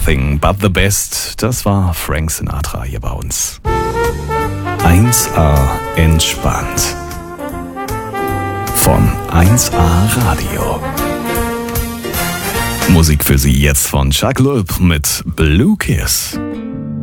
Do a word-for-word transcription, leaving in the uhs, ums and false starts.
Nothing But The Best. Das war Frank Sinatra hier bei uns. eins A entspannt. Von eins A Radio. Musik für Sie jetzt von Chuck Loeb mit Blue Kiss.